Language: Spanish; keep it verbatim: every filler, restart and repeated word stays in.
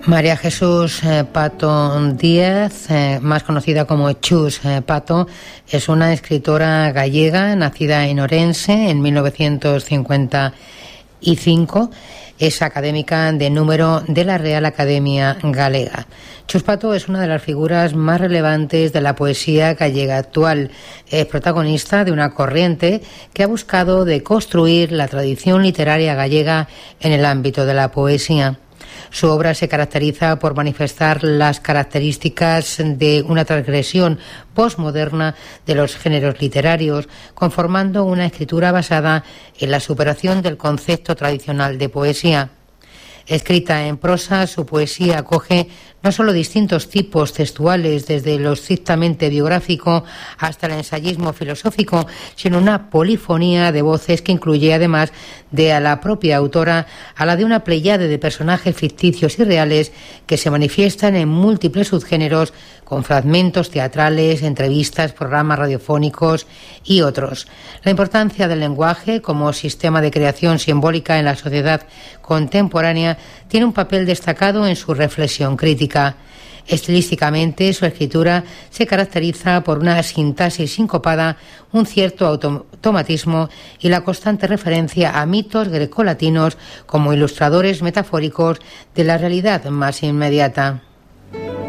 María Jesús eh, Pato Díaz, eh, más conocida como Chus eh, Pato, es una escritora gallega nacida en Orense en mil novecientos cincuenta y cinco. Es académica de número de la Real Academia Galega. Chus Pato es una de las figuras más relevantes de la poesía gallega actual. Es protagonista de una corriente que ha buscado deconstruir la tradición literaria gallega en el ámbito de la poesía. Su obra se caracteriza por manifestar las características de una transgresión postmoderna de los géneros literarios, conformando una escritura basada en la superación del concepto tradicional de poesía. Escrita en prosa, su poesía acoge no solo distintos tipos textuales, desde lo estrictamente biográfico hasta el ensayismo filosófico, sino una polifonía de voces que incluye, además de a la propia autora, a la de una pléyade de personajes ficticios y reales que se manifiestan en múltiples subgéneros, con fragmentos teatrales, entrevistas, programas radiofónicos y otros. La importancia del lenguaje como sistema de creación simbólica en la sociedad contemporánea tiene un papel destacado en su reflexión crítica. Estilísticamente, su escritura se caracteriza por una sintaxis sincopada, un cierto automatismo y la constante referencia a mitos grecolatinos como ilustradores metafóricos de la realidad más inmediata.